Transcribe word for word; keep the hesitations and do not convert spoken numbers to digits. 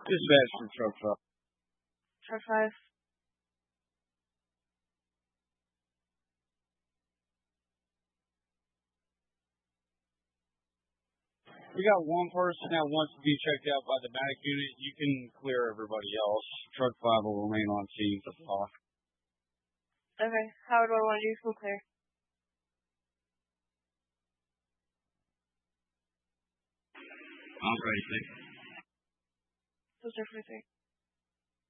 Dispatch for truck five. Truck five. We got one person that wants to be checked out by the medic unit. You can clear everybody else. Truck five will remain on scene for the talk. Okay. Howard, what do I want to do? Full clear. I'm ready, six. Filter for three.